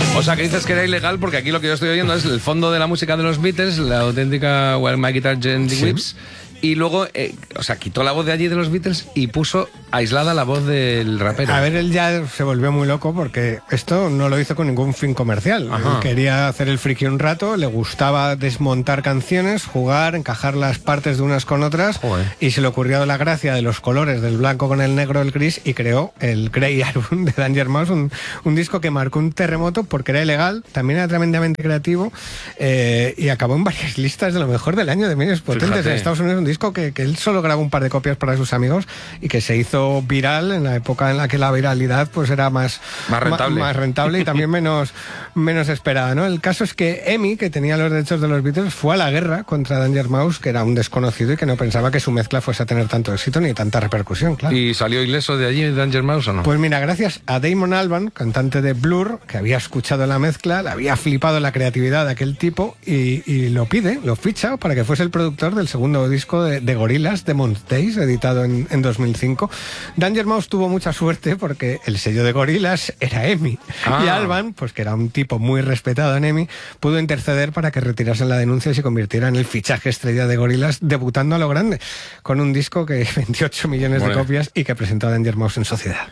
O sea, que dices que era ilegal porque aquí lo que yo estoy oyendo es el fondo de la música de los Beatles, la auténtica While My Guitar Gently Weeps, y luego, quitó la voz de allí de los Beatles y puso aislada la voz del rapero. A ver, él ya se volvió muy loco porque esto no lo hizo con ningún fin comercial. Él quería hacer el friki un rato, le gustaba desmontar canciones, jugar, encajar las partes de unas con otras. Joder. Y se le ocurrió la gracia de los colores, del blanco con el negro, el gris, y creó el Grey Album de Danger Mouse, un disco que marcó un terremoto porque era ilegal, también era tremendamente creativo, y acabó en varias listas de lo mejor del año de medios potentes. Fíjate. En Estados Unidos, un disco que él solo grabó un par de copias para sus amigos y que se hizo viral en la época en la que la viralidad pues era más rentable y también menos esperada, ¿no? El caso es que EMI, que tenía los derechos de los Beatles, fue a la guerra contra Danger Mouse, que era un desconocido y que no pensaba que su mezcla fuese a tener tanto éxito ni tanta repercusión, claro. ¿Y salió ileso de allí Danger Mouse o no? Pues mira, gracias a Damon Albarn, cantante de Blur, que había escuchado la mezcla, le había flipado la creatividad de aquel tipo y lo ficha para que fuese el productor del segundo disco de Gorillaz, The Month Days, editado en 2005. Danger Mouse tuvo mucha suerte porque el sello de Gorillaz era EMI. Y Albarn, pues que era un tipo muy respetado en EMI, pudo interceder para que retirasen la denuncia y se convirtiera en el fichaje estrella de Gorillaz, debutando a lo grande, con un disco que vendió 8 millones de copias y que presentó a Danger Mouse en sociedad.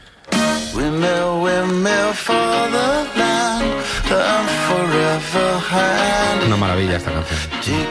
Una maravilla esta canción.